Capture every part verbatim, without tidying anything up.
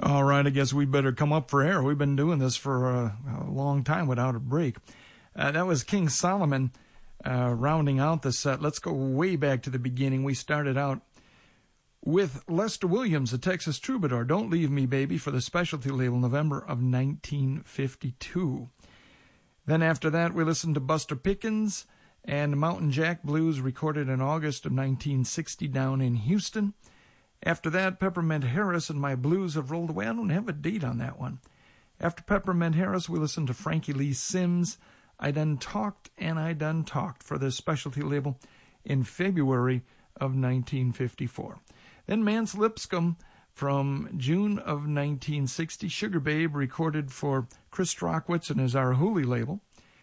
All right, I guess we better come up for air. We've been doing this for a, a long time without a break. Uh, that was King Solomon uh, rounding out the set. Let's go way back to the beginning. We started out with Lester Williams, the Texas Troubadour, Don't Leave Me, Baby, for the Specialty label, November of nineteen fifty-two. Then after that, we listened to Buster Pickens and Mountain Jack Blues, recorded in August of nineteen sixty down in Houston. After that, Peppermint Harris and My Blues Have Rolled Away. I don't have a date on that one. After Peppermint Harris, we listened to Frankie Lee Sims, I Done Talked and I Done Talked, for the Specialty label in February of nineteen fifty-four. Then Mance Lipscomb from June of nineteen sixty, Sugar Babe, recorded for Chris Strockwitz and his Arhoolie label.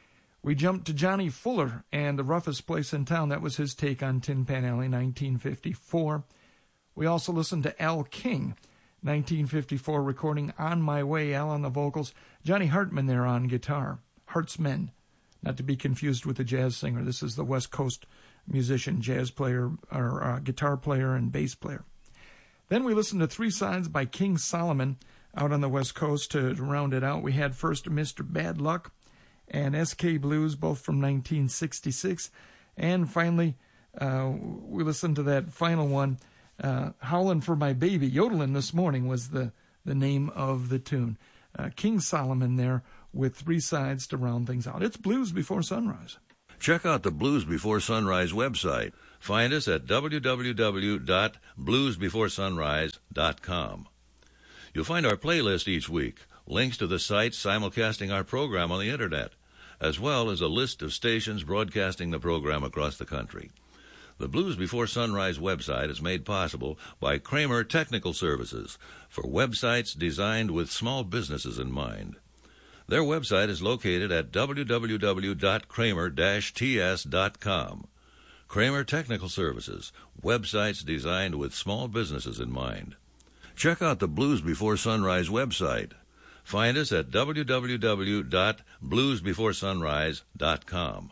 We jumped to Johnny Fuller and The Roughest Place in Town. That was his take on Tin Pan Alley, nineteen fifty-four. We also listened to Al King, nineteen fifty-four, recording On My Way, Al on the vocals, Johnny Hartman there on guitar, Hartsmen, not to be confused with the jazz singer. This is the West Coast musician, jazz player, or uh, guitar player and bass player. Then we listened to Three Sides by King Solomon out on the West Coast to round it out. We had first Mister Bad Luck and S K Blues, both from nineteen sixty-six. And finally, uh, we listened to that final one, uh, Howlin' for My Baby. Yodelin' This Morning was the, the name of the tune. Uh, King Solomon there with Three Sides to round things out. It's Blues Before Sunrise. Check out the Blues Before Sunrise website. Find us at w w w dot blues before sunrise dot com. You'll find our playlist each week, links to the sites simulcasting our program on the Internet, as well as a list of stations broadcasting the program across the country. The Blues Before Sunrise website is made possible by Kramer Technical Services for websites designed with small businesses in mind. Their website is located at w w w dot kramer dash t s dot com. Kramer Technical Services, websites designed with small businesses in mind. Check out the Blues Before Sunrise website. Find us at w w w dot blues before sunrise dot com.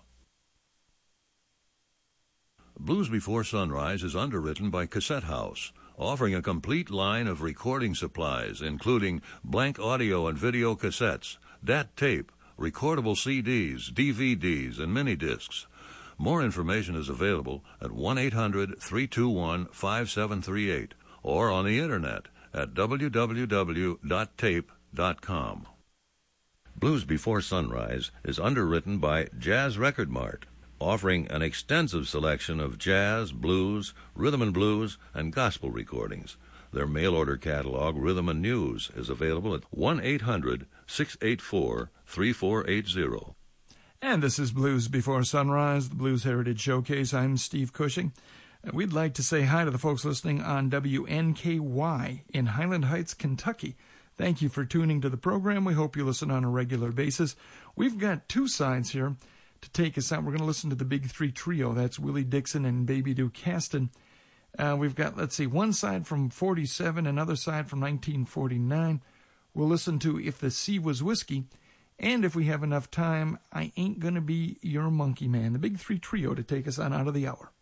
Blues Before Sunrise is underwritten by Cassette House, offering a complete line of recording supplies, including blank audio and video cassettes, D A T tape, recordable C Ds, D V Ds, and mini discs. More information is available at one eight hundred three two one five seven three eight or on the Internet at w w w dot tape dot com. Blues Before Sunrise is underwritten by Jazz Record Mart, offering an extensive selection of jazz, blues, rhythm and blues, and gospel recordings. Their mail-order catalog, Rhythm and News, is available at one eight hundred six eight four three four eight zero. And this is Blues Before Sunrise, the Blues Heritage Showcase. I'm Steve Cushing. We'd like to say hi to the folks listening on W N K Y in Highland Heights, Kentucky. Thank you for tuning to the program. We hope you listen on a regular basis. We've got two sides here to take us out. We're going to listen to the Big Three Trio. That's Willie Dixon and Baby Duke Caston. Uh, we've got, let's see, one side from forty-seven, another side from nineteen forty-nine. We'll listen to If the Sea Was Whiskey. And if we have enough time, I Ain't Gonna Be Your Monkey Man. The Big Three Trio to take us on out of the hour.